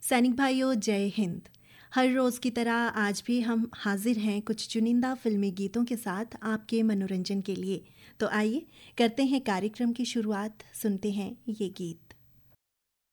सैनिक भाइयों, जय हिंद। हर रोज़ की तरह आज भी हम हाजिर हैं कुछ चुनिंदा फिल्मी गीतों के साथ आपके मनोरंजन के लिए। तो आइए करते हैं कार्यक्रम की शुरुआत, सुनते हैं ये गीत।